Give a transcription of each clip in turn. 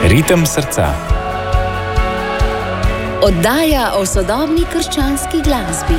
Ritem srca. Oddaja o sodobni krščanski glasbi.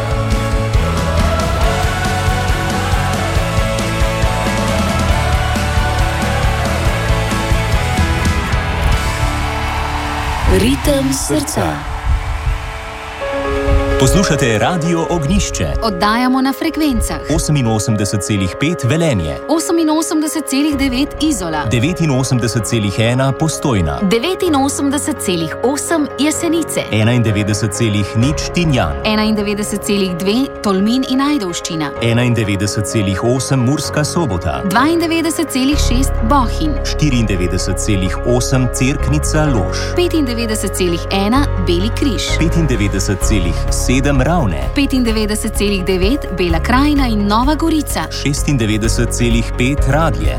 Ritem srca. Poslušate Radio Ognjišče. Oddajamo na frekvencah 88,5 Velenje, 88,9 Izola, 89,1 Postojna, 89,8 Jesenice, 91,0 Tinjan, 91,2 Tolmin in Ajdovščina, 91,8 Murska Sobota, 92,6 Bohinj, 94,8 Cerknica Lož, 95,1 Beli križ, 95,7 Ravne, 95,9 Bela krajina in Nova Gorica, 96,5 Radlje,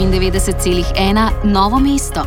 97,1 Novo mesto,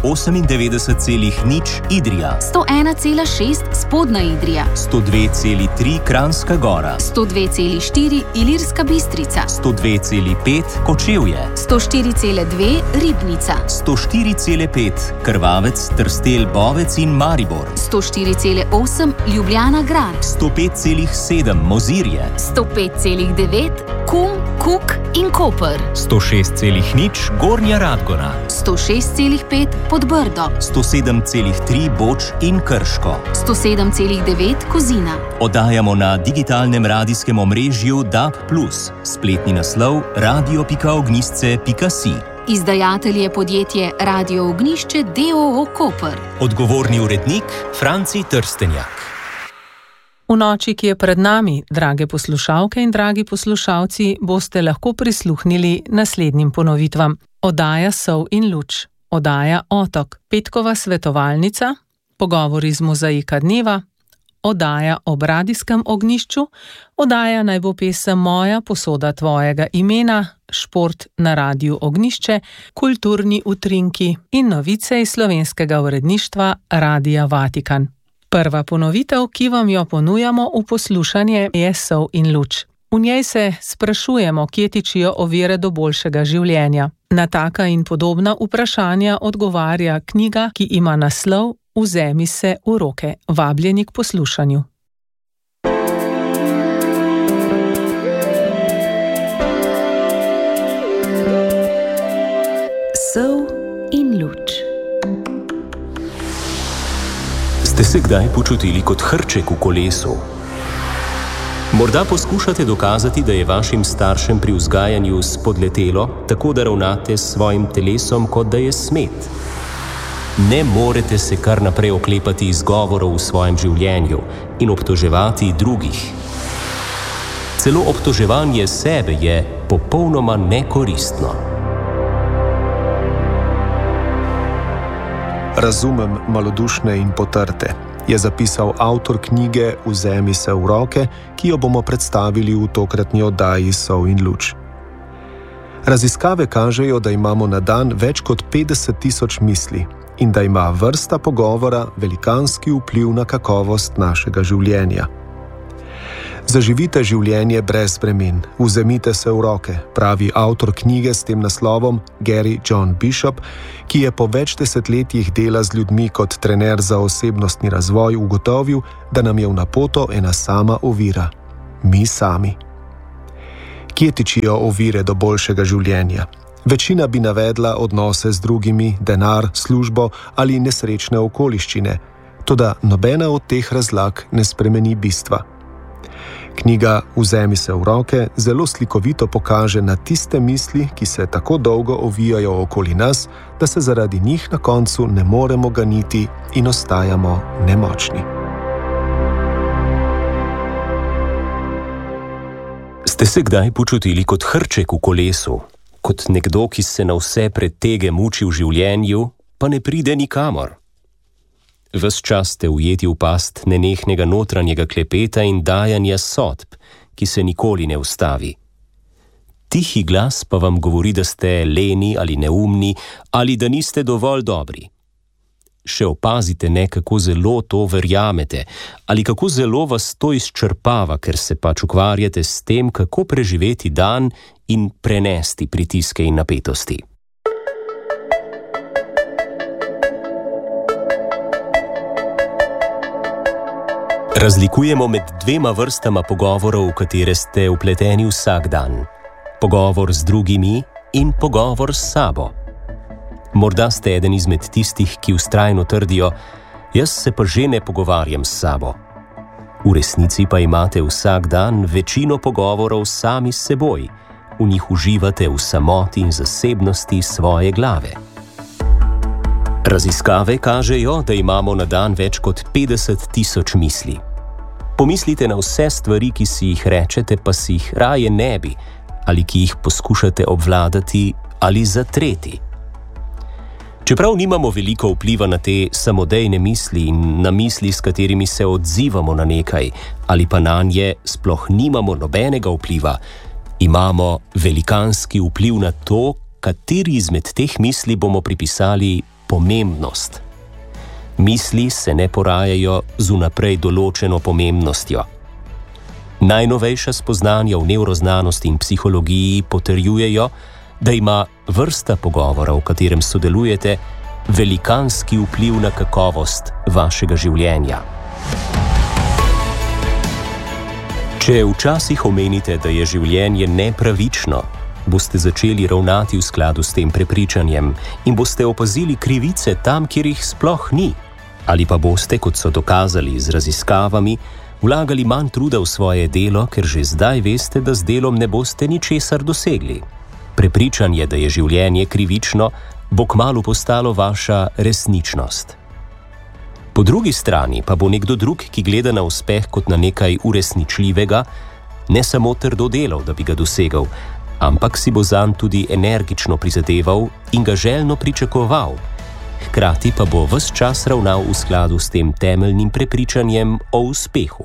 98,0 Idrija, 101,6 Spodnja Idrija, 102,3 Kranjska Gora, 102,4 Ilirska Bistrica, 102,5 Kočevje, 104,2 Ribnica, 104,5 Krvavec, Trstelj, Bovec in Maribor, 104,8 Ljubljana grad, 105,7 Mozirje, 105,9 Kum, Kuk in Koper, 106,0 Gornja Radgona, 106,5 Podbrdo, 107,3 Boč in Krško, 107,9 Kozina. Oddajamo na digitalnem radijskem omrežju DAB+, spletni naslov radio.ognjisce.si. Izdajatelj je podjetje Radio Ognjišče d.o.o. Koper. Odgovorni urednik Franci Trstenjak. V noči, ki je pred nami, drage poslušalke in dragi poslušalci, boste lahko prisluhnili naslednjim ponovitvam. Oddaja Sol in luč, oddaja Otok, petkova svetovalnica, pogovori z mozaika dneva, oddaja ob radijskem ognjišču, oddaja Naj bo pesem moja, posoda tvojega imena, šport na Radiu Ognjišče, kulturni utrinki in novice iz slovenskega uredništva Radia Vatikan. Prva ponovitev, ki vam jo ponujamo v poslušanje, je Sol in luč. V njej se sprašujemo, kje tičijo ovire do boljšega življenja. Na taka in podobna vprašanja odgovarja knjiga, ki ima naslov Vzemi se v roke. Vabljeni k poslušanju. Sol in luč. Ste se kdaj počutili kot hrček v kolesu? Morda poskušate dokazati, da je vašim staršem pri vzgajanju spodletelo, tako da ravnate s svojim telesom, kot da je smet. Ne morete se kar naprej oklepati izgovorov v svojem življenju in obtoževati drugih. Celo obtoževanje sebe je popolnoma nekoristno. Razumem malodušne in potrte, je zapisal avtor knjige Vzemi se v roke, ki jo bomo predstavili v tokratni oddaji Sol in luč. Raziskave kažejo, da imamo na dan več kot 50,000 misli in da ima vrsta pogovora velikanski vpliv na kakovost našega življenja. Zaživite življenje brez bremen, vzemite se v roke, pravi avtor knjige s tem naslovom Gary John Bishop, ki je po več desetletjih dela z ljudmi kot trener za osebnostni razvoj ugotovil, da nam je v napoto ena sama ovira – mi sami. Kje tičijo ovire do boljšega življenja? Večina bi navedla odnose z drugimi, denar, službo ali nesrečne okoliščine, toda nobena od teh razlag ne spremeni bistva. Knjiga Vzemi se v roke zelo slikovito pokaže na tiste misli, ki se tako dolgo ovijajo okoli nas, da se zaradi njih na koncu ne moremo ganiti in ostajamo nemočni. Ste se kdaj počutili kot hrček v kolesu? Kot nekdo, ki se na vse pretege muči v življenju, pa ne pride nikamor? Ves čas ste ujeti v past nenehnega notranjega klepeta in dajanja sodb, ki se nikoli ne ustavi. Tihi glas pa vam govori, da ste leni ali neumni ali da niste dovolj dobri. Še opazite ne, kako zelo to verjamete ali kako zelo vas to izčrpava, ker se pač ukvarjate s tem, kako preživeti dan in prenesti pritiske in napetosti. Razlikujemo med dvema vrstama pogovorov, v katere ste vpleteni vsak dan. Pogovor z drugimi in pogovor s sabo. Morda ste eden izmed tistih, ki vztrajno trdijo, jaz se pa že ne pogovarjam s sabo. V resnici pa imate vsak dan večino pogovorov sami s seboj. V njih uživate v samoti in zasebnosti svoje glave. Raziskave kažejo, da imamo na dan več kot 50.000 misli. Pomislite na vse stvari, ki si jih rečete, pa si jih raje ne bi, ali ki jih poskušate obvladati ali zatreti. Čeprav nimamo veliko vpliva na te samodejne misli in na misli, s katerimi se odzivamo na nekaj, ali pa nanje sploh nimamo nobenega vpliva, imamo velikanski vpliv na to, kateri izmed teh misli bomo pripisali pomembnost. Misli se ne porajajo z vnaprej določeno pomembnostjo. Najnovejša spoznanja v nevroznanosti in psihologiji potrjujejo, da ima vrsta pogovora, v katerem sodelujete, velikanski vpliv na kakovost vašega življenja. Če včasih omenite, da je življenje nepravično, boste začeli ravnati v skladu s tem prepričanjem in boste opazili krivice tam, kjer jih sploh ni. Ali pa boste, kot so dokazali z raziskavami, vlagali manj truda v svoje delo, ker že zdaj veste, da z delom ne boste ničesar dosegli. Prepričanje, da je življenje krivično, bo kmalu postalo vaša resničnost. Po drugi strani pa bo nekdo drug, ki gleda na uspeh kot na nekaj uresničljivega, ne samo trdo delal, da bi ga dosegel, ampak si bo zanj tudi energično prizadeval in ga željno pričakoval. Hkrati pa bo ves čas ravnal v skladu s tem temeljnim prepričanjem o uspehu.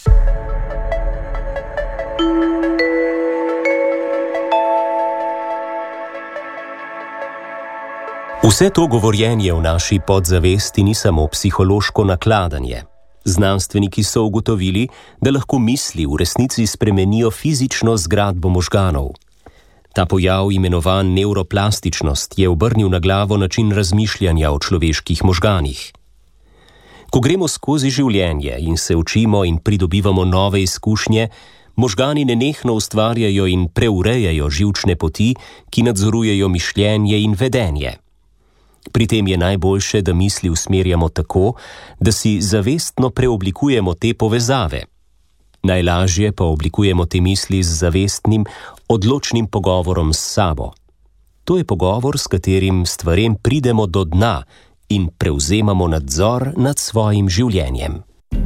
Vse to govorjenje v naši podzavesti ni samo psihološko nakladanje. Znanstveniki so ugotovili, da lahko misli v resnici spremenijo fizično zgradbo možganov. Ta pojav, imenovan nevroplastičnost, je obrnil na glavo način razmišljanja o človeških možganih. Ko gremo skozi življenje in se učimo in pridobivamo nove izkušnje, možgani nenehno ustvarjajo in preurejajo živčne poti, ki nadzorujejo mišljenje in vedenje. Pri tem je najboljše, da misli usmerjamo tako, da si zavestno preoblikujemo te povezave. Najlažje pa oblikujemo te misli z zavestnim, odločnim pogovorom s sabo. To je pogovor, s katerim stvarem pridemo do dna in prevzemamo nadzor nad svojim življenjem.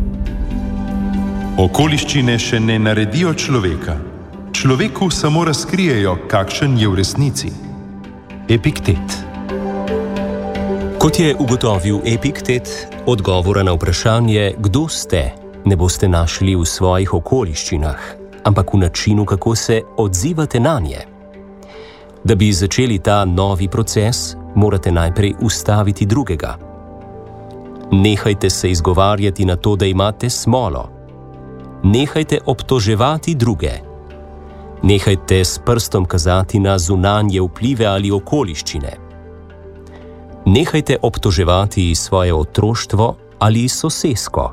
Okoliščine še ne naredijo človeka. Človeku samo razkrijejo, kakšen je v resnici. Epiktet. Kot je ugotovil Epiktet, odgovora na vprašanje, kdo ste, ne boste našli v svojih okoliščinah, ampak v načinu, kako se odzivate nanje. Da bi začeli ta novi proces, morate najprej ustaviti drugega. Nehajte se izgovarjati na to, da imate smolo. Nehajte obtoževati druge. Nehajte s prstom kazati na zunanje vplive ali okoliščine. Nehajte obtoževati svoje otroštvo ali sosesko.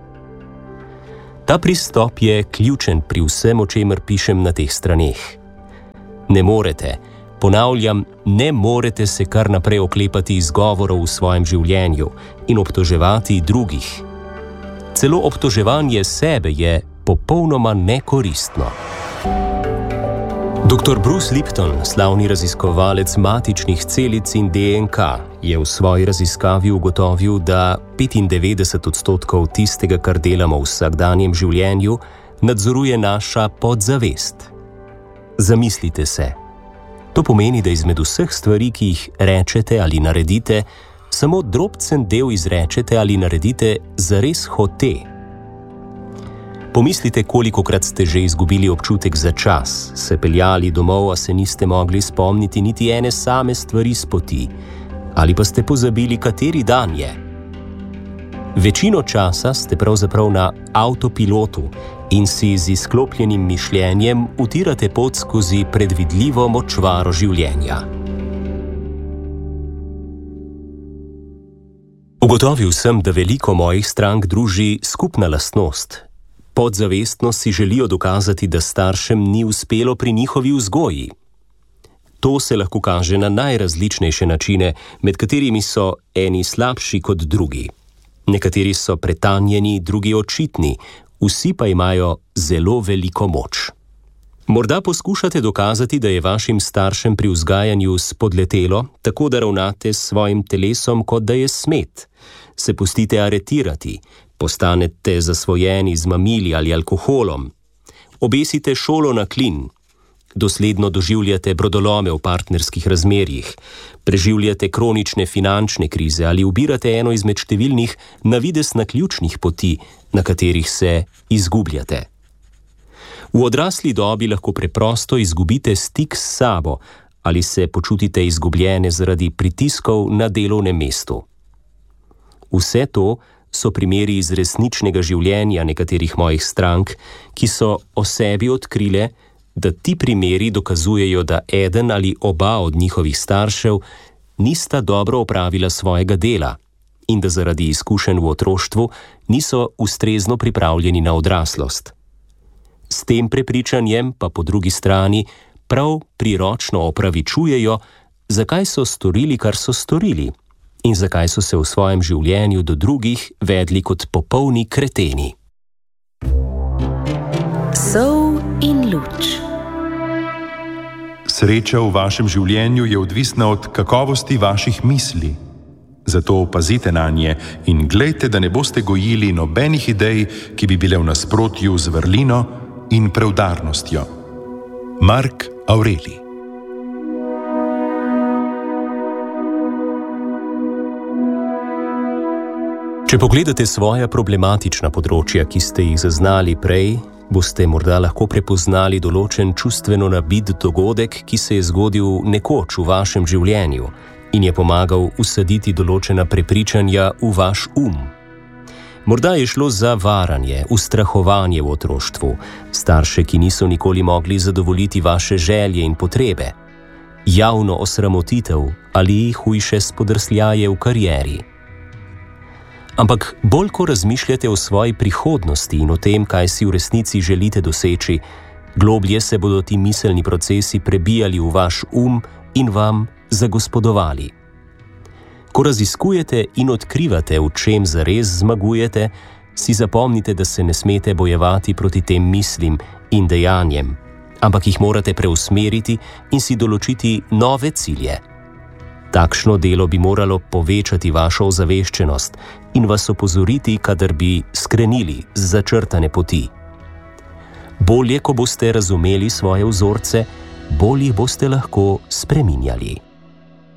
Ta pristop je ključen pri vsem, o čemer pišem na teh straneh. Ne morete, ponavljam, ne morete se kar naprej oklepati izgovorov v svojem življenju in obtoževati drugih. Celo obtoževanje sebe je popolnoma nekoristno. Dr. Bruce Lipton, slavni raziskovalec matičnih celic in DNK, je v svoji raziskavi ugotovil, da 95% tistega, kar delamo v vsakdanjem življenju, nadzoruje naša podzavest. Zamislite se. To pomeni, da izmed vseh stvari, ki jih rečete ali naredite, samo drobcen del izrečete ali naredite zares hote. Pomislite, kolikokrat ste že izgubili občutek za čas, se peljali domov, a se niste mogli spomniti niti ene same stvari s poti, ali pa ste pozabili, kateri dan je. Večino časa ste pravzaprav na avtopilotu in si z izklopljenim mišljenjem utirate pot skozi predvidljivo močvaro življenja. Ugotovil sem, da veliko mojih strank druži skupna lastnost. Podzavestno si želijo dokazati, da staršem ni uspelo pri njihovi vzgoji. To se lahko kaže na najrazličnejše načine, med katerimi so eni slabši kot drugi. Nekateri so pretanjeni, drugi očitni, vsi pa imajo zelo veliko moč. Morda poskušate dokazati, da je vašim staršem pri vzgajanju spodletelo, tako da ravnate s svojim telesom, kot da je smet. Se pustite aretirati, postanete zasvojeni z mamili ali alkoholom. Obesite šolo na klin. Dosledno doživljate brodolome v partnerskih razmerjih. Preživljate kronične finančne krize ali ubirate eno izmed številnih navidez naključnih poti, na katerih se izgubljate. V odrasli dobi lahko preprosto izgubite stik s sabo ali se počutite izgubljene zaradi pritiskov na delovnem mestu. Vse to so primeri iz resničnega življenja nekaterih mojih strank, ki so o sebi odkrile, da ti primeri dokazujejo, da eden ali oba od njihovih staršev nista dobro opravila svojega dela in da zaradi izkušenj v otroštvu niso ustrezno pripravljeni na odraslost. S tem prepričanjem pa po drugi strani prav priročno opravičujejo, zakaj so storili, kar so storili in zakaj so se v svojem življenju do drugih vedli kot popolni kreteni. Sol in luč. Sreča v vašem življenju je odvisna od kakovosti vaših misli. Zato pazite nanje in glejte, da ne boste gojili nobenih idej, ki bi bile v nasprotju z vrlino in preudarnostjo. Mark Aurelij. Če pogledate svoja problematična področja, ki ste jih zaznali prej, boste morda lahko prepoznali določen čustveno nabit dogodek, ki se je zgodil nekoč v vašem življenju in je pomagal usaditi določena prepričanja v vaš Morda je šlo za varanje, ustrahovanje v otroštvu, starše, ki niso nikoli mogli zadovoljiti vaše želje in potrebe, javno osramotitev ali hujše spodrsljaje v karieri. Ampak bolj ko razmišljate o svoji prihodnosti in o tem, kaj si v resnici želite doseči, globlje se bodo ti miselni procesi prebijali v vaš in vam zagospodovali. Ko raziskujete in odkrivate, v čem zares zmagujete, si zapomnite, da se ne smete bojevati proti tem mislim in dejanjem, ampak jih morate preusmeriti in si določiti nove cilje. Takšno delo bi moralo povečati vašo ozaveščenost in vas opozoriti, kadar bi skrenili z začrtane poti. Bolje, ko boste razumeli svoje vzorce, bolj jih boste lahko spreminjali.